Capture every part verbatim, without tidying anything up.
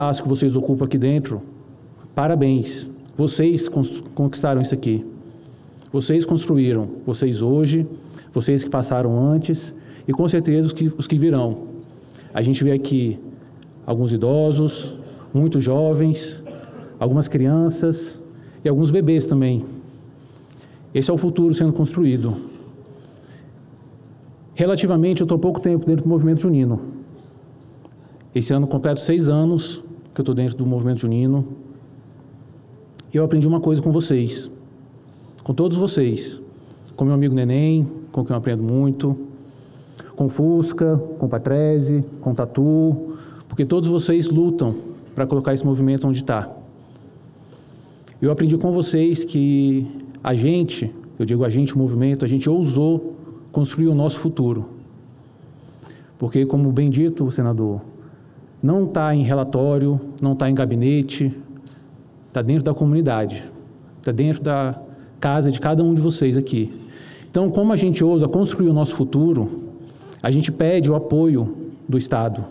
espaço que vocês ocupam aqui dentro, parabéns. Vocês conquistaram isso aqui. Vocês construíram. Vocês hoje, vocês que passaram antes e com certeza os que, os que virão. A gente vê aqui alguns idosos, muitos jovens, algumas crianças e alguns bebês também. Esse é o futuro sendo construído. Relativamente, eu estou há pouco tempo dentro do movimento junino. Esse ano completo seis anos que eu estou dentro do movimento junino. E eu aprendi uma coisa com vocês, com todos vocês, com meu amigo Neném, com quem eu aprendo muito, com Fusca, com Patrese, com Tatu, porque todos vocês lutam para colocar esse movimento onde está. Eu aprendi com vocês que a gente, eu digo a gente, o movimento, a gente ousou construir o nosso futuro. Porque, como bem dito, senador, não está em relatório, não está em gabinete, está dentro da comunidade, está dentro da casa de cada um de vocês aqui. Então, como a gente ousa construir o nosso futuro, a gente pede o apoio do Estado.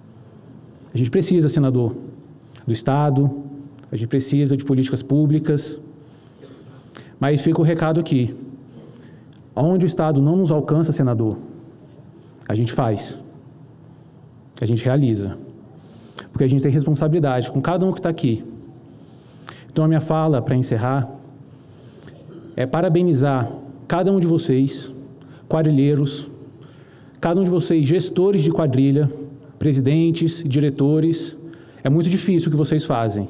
A gente precisa, senador, do Estado, a gente precisa de políticas públicas, mas fica o recado aqui. Onde o Estado não nos alcança, senador, a gente faz, a gente realiza, porque a gente tem responsabilidade com cada um que está aqui. Então, a minha fala, para encerrar, é parabenizar cada um de vocês, quadrilheiros, cada um de vocês, gestores de quadrilha, presidentes, diretores. É muito difícil o que vocês fazem.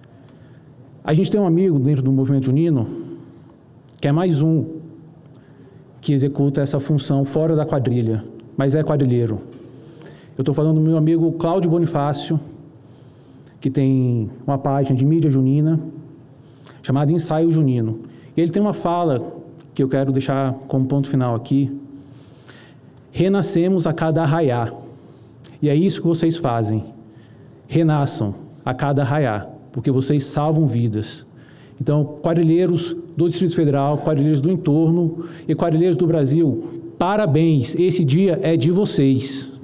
A gente tem um amigo dentro do movimento junino, que é mais um que executa essa função fora da quadrilha, mas é quadrilheiro. Eu estou falando do meu amigo Cláudio Bonifácio, que tem uma página de mídia junina, chamada Ensaio Junino. E ele tem uma fala que eu quero deixar como ponto final aqui. Renascemos a cada arraiar. E é isso que vocês fazem. Renasçam a cada arraiar, porque vocês salvam vidas. Então, quadrilheiros do Distrito Federal, quadrilheiros do entorno e quadrilheiros do Brasil, parabéns, esse dia é de vocês.